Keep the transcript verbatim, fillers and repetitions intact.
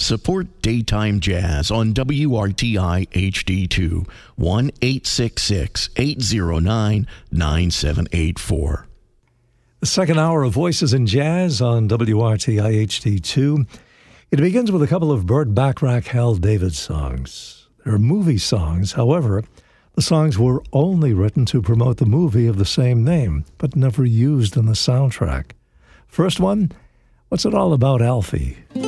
Support Daytime Jazz on W R T I H D two, one eight six six, eight zero nine, nine seven eight four. The second hour of Voices in Jazz on W R T I H D two. It begins with a couple of Burt Bacharach, Hal David songs. They're movie songs. However, the songs were only written to promote the movie of the same name, but never used in the soundtrack. First one, What's It All About, Alfie?